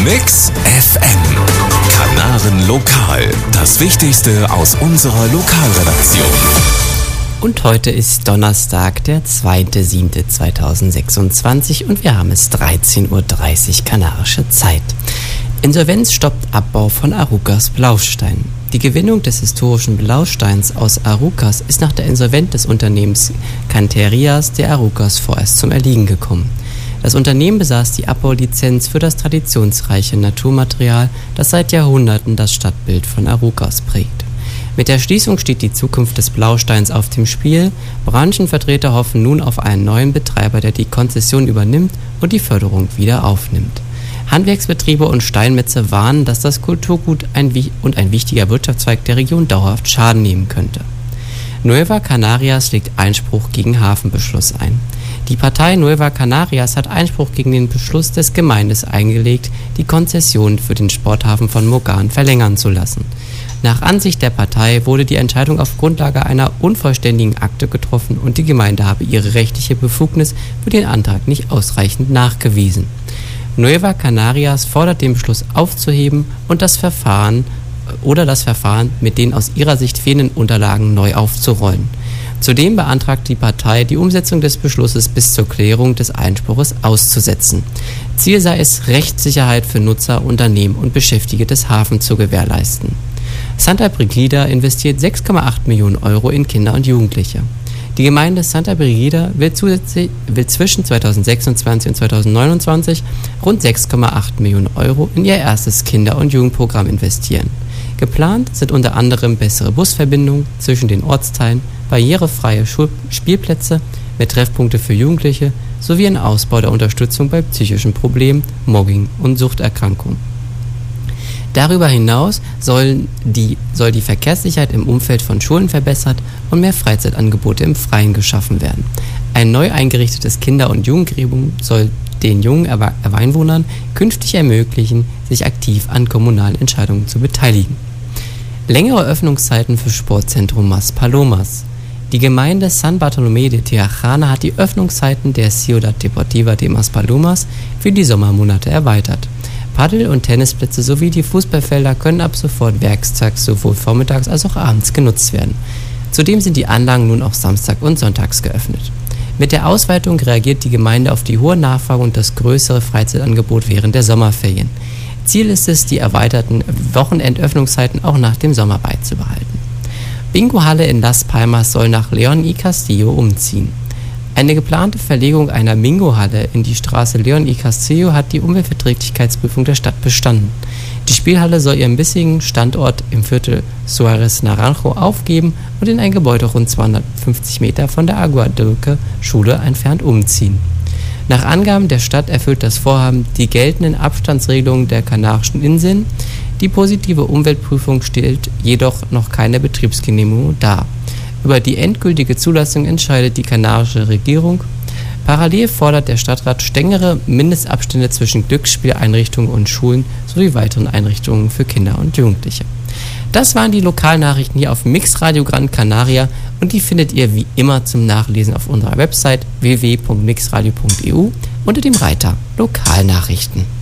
Mix FM. Kanaren Lokal. Das Wichtigste aus unserer Lokalredaktion. Und heute ist Donnerstag, der 2.7.2026 und wir haben es 13.30 Uhr kanarische Zeit. Insolvenz stoppt Abbau von Arucas Blaustein. Die Gewinnung des historischen Blausteins aus Arucas ist nach der Insolvenz des Unternehmens Canterias der Arucas vorerst zum Erliegen gekommen. Das Unternehmen besaß die Abbaulizenz für das traditionsreiche Naturmaterial, das seit Jahrhunderten das Stadtbild von Arucas prägt. Mit der Schließung steht die Zukunft des Blausteins auf dem Spiel. Branchenvertreter hoffen nun auf einen neuen Betreiber, der die Konzession übernimmt und die Förderung wieder aufnimmt. Handwerksbetriebe und Steinmetze warnen, dass das Kulturgut ein wichtiger Wirtschaftszweig der Region dauerhaft Schaden nehmen könnte. Nueva Canarias legt Einspruch gegen Hafenbeschluss ein. Die Partei Nueva Canarias hat Einspruch gegen den Beschluss des Gemeindes eingelegt, die Konzession für den Sporthafen von Mogan verlängern zu lassen. Nach Ansicht der Partei wurde die Entscheidung auf Grundlage einer unvollständigen Akte getroffen und die Gemeinde habe ihre rechtliche Befugnis für den Antrag nicht ausreichend nachgewiesen. Nueva Canarias fordert den Beschluss aufzuheben und das Verfahren mit den aus ihrer Sicht fehlenden Unterlagen neu aufzurollen. Zudem beantragt die Partei, die Umsetzung des Beschlusses bis zur Klärung des Einspruches auszusetzen. Ziel sei es, Rechtssicherheit für Nutzer, Unternehmen und Beschäftigte des Hafens zu gewährleisten. Santa Brígida investiert 6,8 Millionen Euro in Kinder und Jugendliche. Die Gemeinde Santa Brígida will zwischen 2026 und 2029 rund 6,8 Millionen Euro in ihr erstes Kinder- und Jugendprogramm investieren. Geplant sind unter anderem bessere Busverbindungen zwischen den Ortsteilen, barrierefreie Spielplätze mit Treffpunkte für Jugendliche sowie ein Ausbau der Unterstützung bei psychischen Problemen, Mobbing und Suchterkrankungen. Darüber hinaus soll die Verkehrssicherheit im Umfeld von Schulen verbessert und mehr Freizeitangebote im Freien geschaffen werden. Ein neu eingerichtetes Kinder- und Jugendgremium soll den jungen Einwohnern künftig ermöglichen, sich aktiv an kommunalen Entscheidungen zu beteiligen. Längere Öffnungszeiten für Sportzentrum Mas Palomas. Die Gemeinde San Bartolomé de Tirajana hat die Öffnungszeiten der Ciudad Deportiva de Mas Palomas für die Sommermonate erweitert. Paddel- und Tennisplätze sowie die Fußballfelder können ab sofort werkstags sowohl vormittags als auch abends genutzt werden. Zudem sind die Anlagen nun auch Samstag und sonntags geöffnet. Mit der Ausweitung reagiert die Gemeinde auf die hohe Nachfrage und das größere Freizeitangebot während der Sommerferien. Ziel ist es, die erweiterten Wochenendöffnungszeiten auch nach dem Sommer beizubehalten. Bingo-Halle in Las Palmas soll nach León y Castillo umziehen. Eine geplante Verlegung einer Bingo-Halle in die Straße León y Castillo hat die Umweltverträglichkeitsprüfung der Stadt bestanden. Die Spielhalle soll ihren bisherigen Standort im Viertel Suárez Naranjo aufgeben und in ein Gebäude rund 250 Meter von der Aguadulce-Schule entfernt umziehen. Nach Angaben der Stadt erfüllt das Vorhaben die geltenden Abstandsregelungen der Kanarischen Inseln. Die positive Umweltprüfung stellt jedoch noch keine Betriebsgenehmigung dar. Über die endgültige Zulassung entscheidet die kanarische Regierung. Parallel fordert der Stadtrat strengere Mindestabstände zwischen Glücksspieleinrichtungen und Schulen sowie weiteren Einrichtungen für Kinder und Jugendliche. Das waren die Lokalnachrichten hier auf Mix Radio Gran Canaria und die findet ihr wie immer zum Nachlesen auf unserer Website www.mixradio.eu unter dem Reiter Lokalnachrichten.